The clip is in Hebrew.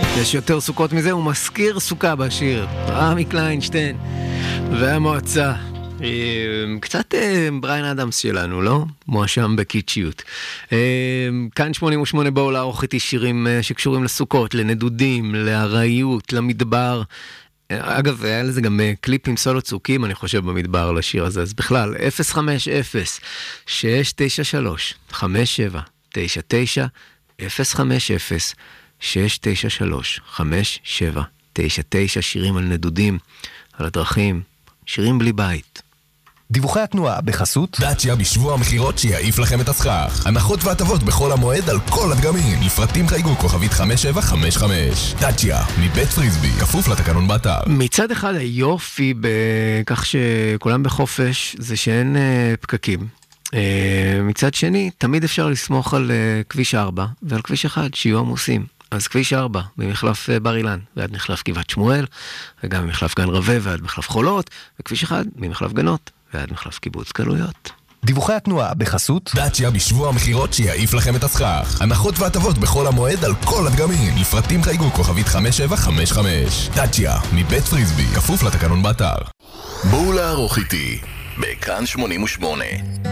יש יותר סוכות מזה, הוא מזכיר סוכה בשיר. רמי קליינשטיין והמועצה. קצת בריין אדמס שלנו, לא? מואשם בקיצ'יות. כאן 88 באו לערוך איתי שירים שקשורים לסוכות, לנדודים, להרעיות, למדבר. אגב, היה לזה גם קליפ עם סולו צוקים, אני חושב, במדבר לשיר הזה. אז בכלל, 050-693-5799, 050-693-5799, שירים על נדודים, על הדרכים, שירים בלי בית. דיווחי התנועה בחסות דאצ'יה בשבוע המחירות שיעיף לכם את הסכך. הנחות והטבות בכל המועד על כל הדגמים. לפרטים חייגו כוכבית 5755. דאצ'יה מבית פריסבי, כפוף לתקנון באתר. מצד אחד היופי בכך שכולם בחופש זה שאין פקקים. מצד שני, תמיד אפשר לסמוך על כביש 4 ועל כביש 1 שיהיו עמוסים. אז כביש 4 במחלף בר אילן ועד מחלף גבעת שמואל, וגם במחלף גן רווה ועד מחלף חולות, וכביש 1 ממחלף גנות ועד מחלף קיבוץ גלויות. דיווחי התנועה בחסות דאצ'יה בשבוע המחירות שיעיף לכם את הסכך. הנחות והטבות בכל המועד על כל הדגמים. לפרטים חייגו כוכבית 5755. דאצ'יה מבית פריסבי, כפוף לתקנון באתר. בואו לערוך איתי בכאן 88.